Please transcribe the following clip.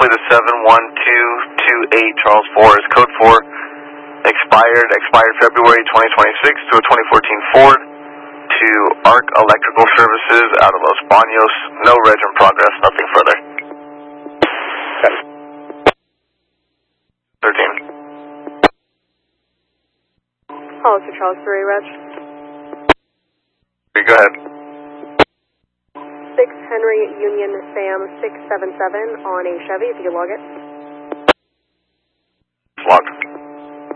simply the 71228 Charles 4 is code 4. Expired February 2026 to a 2014 Ford to ARC Electrical Services out of Los Baños. No reg in progress, nothing further. Okay. 13. Hollister Charles 3, reg. Go ahead. 6 Henry Union Sam 677 on a Chevy, if you could log it.